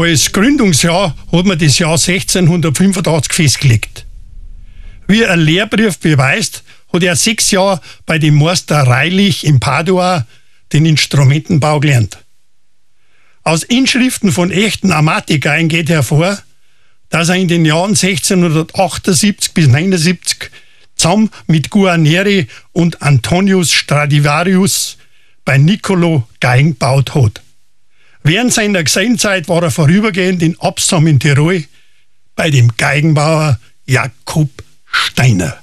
Als Gründungsjahr hat man das Jahr 1685 festgelegt. Wie ein Lehrbrief beweist, hat er 6 Jahre bei dem Meister Reilich in Padua den Instrumentenbau gelernt. Aus Inschriften von echten Amatikern geht hervor, dass er in den Jahren 1678 bis 79 zusammen mit Guarneri und Antonius Stradivarius bei Niccolo Geigen gebaut hat. Während seiner Gesellenzeit war er vorübergehend in Absam in Tirol bei dem Geigenbauer Jakob Steiner.